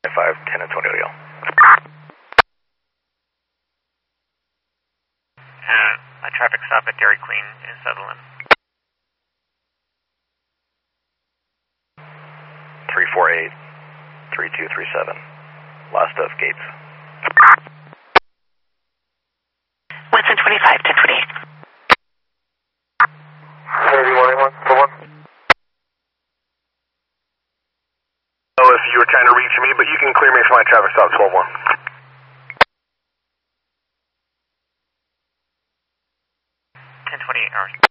5, 10 and 20 Leo. A traffic stop at Dairy Queen in Sutherland. 348, 3237. Last of Gates. Winston 25, 1028. 31, 1. Oh, if you were trying to reach me, but you can clear me for my traffic stop 12-1. 1028 hours.